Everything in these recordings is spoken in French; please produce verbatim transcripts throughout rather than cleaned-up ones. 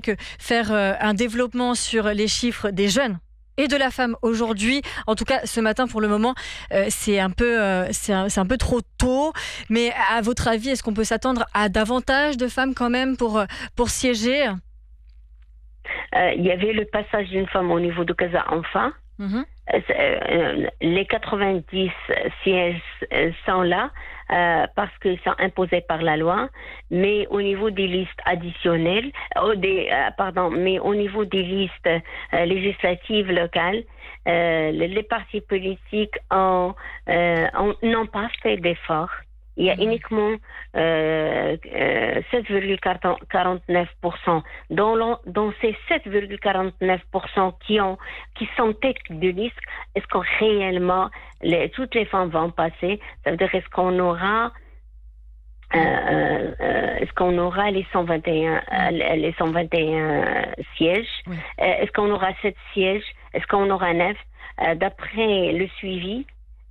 que faire euh, un développement sur les chiffres des jeunes et de la femme aujourd'hui, en tout cas ce matin pour le moment, euh, c'est un peu, euh, c'est un, c'est un peu trop tôt. Mais à votre avis, est-ce qu'on peut s'attendre à davantage de femmes quand même pour pour siéger? Euh, il y avait le passage d'une femme au niveau de Casa Enfant. Mm-hmm. Euh, les quatre-vingt-dix sièges sont là euh, parce qu'ils sont imposés par la loi, mais au niveau des listes additionnelles, oh, des, euh, pardon, mais au niveau des listes euh, législatives locales, euh, les, les partis politiques ont, euh, ont, n'ont pas fait d'efforts. Il y a uniquement euh, euh, sept virgule quarante-neuf pour cent. Dans, dans ces sept virgule quarante-neuf pour cent qui, ont, qui sont tête de liste, est-ce que réellement les, toutes les femmes vont passer? Ça veut dire, est-ce qu'on aura, euh, euh, est-ce qu'on aura les cent vingt et un, euh, les cent vingt et un sièges? Oui. Euh, est-ce qu'on aura sept sièges? Est-ce qu'on aura neuf? Euh, d'après le suivi,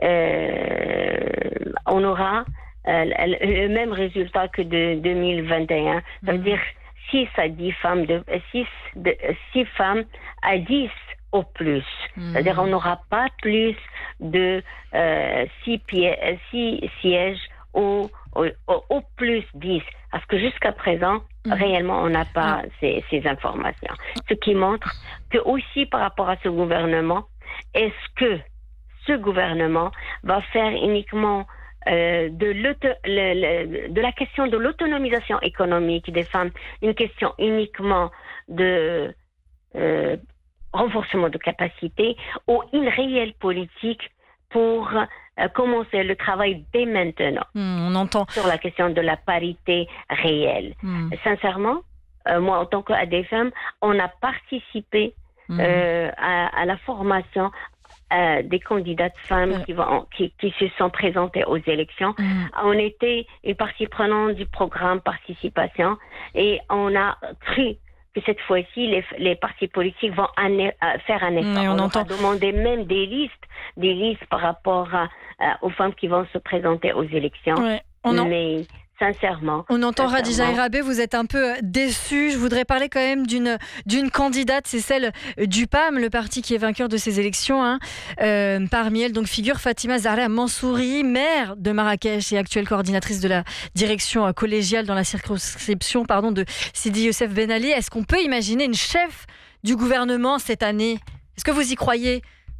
euh, on aura Euh, le même résultat que de deux mille vingt et un. Ça veut mmh. dire six à dix femmes, de, six, de, six femmes à dix au plus. Mmh. C'est-à-dire on n'aura pas plus de euh, six sièges au, au, au, au plus dix. Parce que jusqu'à présent, mmh. réellement, on n'a pas mmh. ces, ces informations. Ce qui montre que aussi par rapport à ce gouvernement, est-ce que ce gouvernement va faire uniquement Euh, de, le, le, de la question de l'autonomisation économique des femmes, une question uniquement de euh, renforcement de capacité ou une réelle politique pour euh, commencer le travail dès maintenant mmh, on entend. sur la question de la parité réelle. Mmh. Sincèrement, euh, moi en tant qu'A D F M, on a participé mmh. euh, à, à la formation Euh, des candidates femmes euh. qui, vont, qui, qui se sont présentées aux élections. Mmh. On était une partie prenante du programme participation et on a cru que cette fois-ci, les, les partis politiques vont un, euh, faire un effort. Mmh, on on entend. a demandé même des listes, des listes par rapport à, à, aux femmes qui vont se présenter aux élections. Ouais, on en... Mais sincèrement. On entend sincèrement. Radija Irabeh, vous êtes un peu déçue. Je voudrais parler quand même d'une, d'une candidate, c'est celle du P A M, le parti qui est vainqueur de ces élections. Hein. Euh, parmi elles, donc, figure Fatima Zahra Mansouri, maire de Marrakech et actuelle coordinatrice de la direction collégiale dans la circonscription pardon, de Sidi Youssef Ben Ali. Est-ce qu'on peut imaginer une chef du gouvernement cette année? Est-ce que vous y croyez?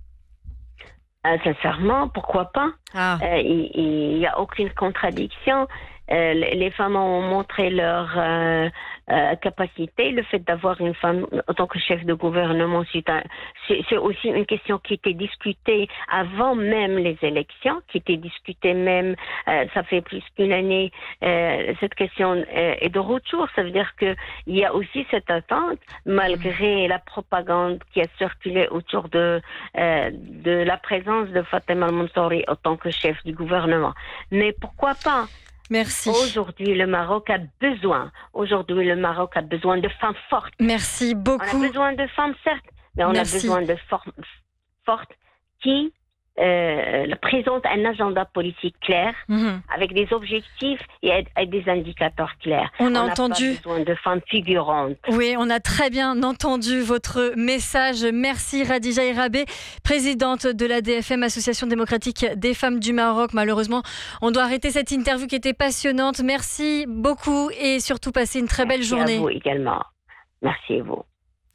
euh, Sincèrement, pourquoi pas? ah. euh, Il n'y a aucune contradiction. Euh, les femmes ont montré leur euh, euh, capacité. Le fait d'avoir une femme en tant que chef de gouvernement, c'est, un, c'est, c'est aussi une question qui était discutée avant même les élections, qui était discutée même, euh, ça fait plus qu'une année, euh, cette question euh, est de retour. Ça veut dire qu'il y a aussi cette attente, malgré la propagande qui a circulé autour de, euh, de la présence de Fatima Mansouri en tant que chef du gouvernement. Mais pourquoi pas? Merci. Aujourd'hui, le Maroc a besoin. Aujourd'hui, le Maroc a besoin de femmes fortes. Merci beaucoup. On a besoin de femmes, certes, mais on Merci. a besoin de formes fortes qui euh, présentent un agenda politique clair, mmh. avec des objectifs et, et des indicateurs clairs. On a on entendu. Pas besoin de femmes figurantes. Oui, on a très bien entendu votre message. Merci Radija Irabeh, présidente de l'A D F M, Association démocratique des femmes du Maroc. Malheureusement, on doit arrêter cette interview qui était passionnante. Merci beaucoup et surtout passez une très Merci belle journée. À vous également. Merci à vous.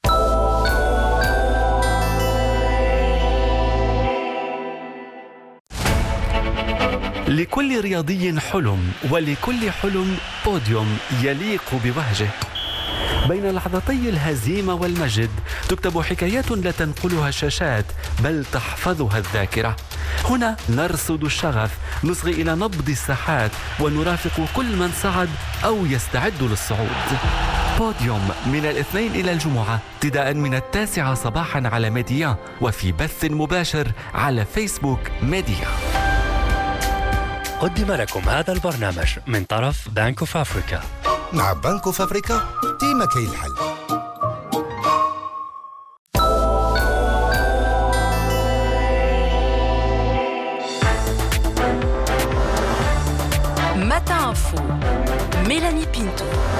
لكل رياضي حلم، ولكل حلم بوديوم يليق بوهجه. بين لحظتي الهزيمة والمجد تكتب حكايات لا تنقلها الشاشات بل تحفظها الذاكرة. هنا نرصد الشغف، نصغي إلى نبض الساحات ونرافق كل من صعد أو يستعد للصعود. بوديوم من الاثنين إلى الجمعة ابتداء من التاسعة صباحا على ميديا وفي بث مباشر على فيسبوك ميديا. قدم لكم هذا البرنامج من طرف بنك اوف افريكا. مع بنك اوف افريكا ديما كاين الحل. Matin Info, Mélanie Pinto.